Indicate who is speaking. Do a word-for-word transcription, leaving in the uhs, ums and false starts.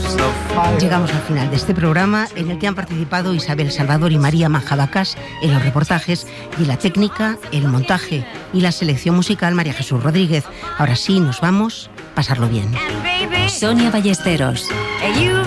Speaker 1: Llegamos al final de este programa en el que han participado Isabel Salvador y María Manjabacas en los reportajes y la técnica, el montaje y la selección musical María Jesús Rodríguez. Ahora sí, nos vamos. Pasarlo bien.
Speaker 2: Sonia Ballesteros.